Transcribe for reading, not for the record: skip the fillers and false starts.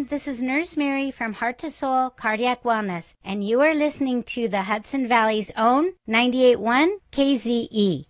This is Nurse Mary from Heart to Soul Cardiac Wellness, and you are listening to the Hudson Valley's own 98.1 KZE.